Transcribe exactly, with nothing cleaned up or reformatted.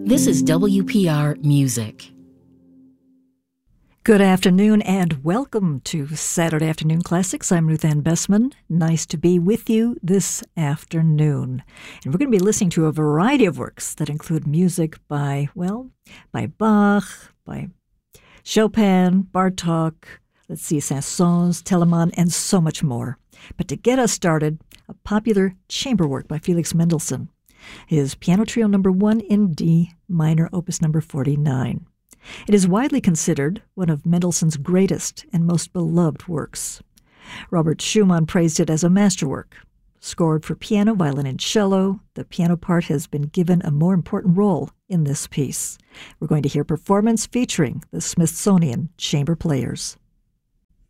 This is W P R Music. Good afternoon and welcome to Saturday Afternoon Classics. I'm Ruth Ann Bessman. Nice to be with you this afternoon. And we're going to be listening to a variety of works that include music by, well, by Bach, by Chopin, Bartók, let's see, Saint-Saëns, Telemann, and so much more. But to get us started, a popular chamber work by Felix Mendelssohn, his Piano Trio number one in D minor, opus number forty-nine. It is widely considered one of Mendelssohn's greatest and most beloved works. Robert Schumann praised it as a masterwork. Scored for piano, violin, and cello, the piano part has been given a more important role in this piece. We're going to hear performance featuring the Smithsonian Chamber Players.